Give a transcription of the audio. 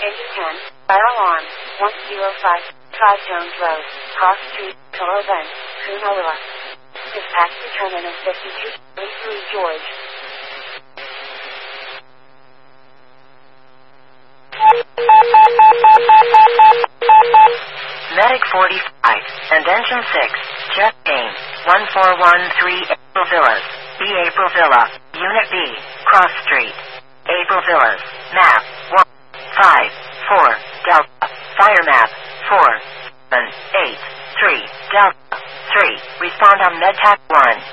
Engine 10, fire alarm, 105, 5 Jones Road, Cross Street, Pillow Bend, Coonawarra. Dispatch determinant 52, George. Medic 45 and Engine 6, Jet Payne, 1413 April Villas, B. April Villa, Unit B, Cross Street. April Villas, map 154 Delta, fire map 4783 Delta 3, respond on MedTac 1.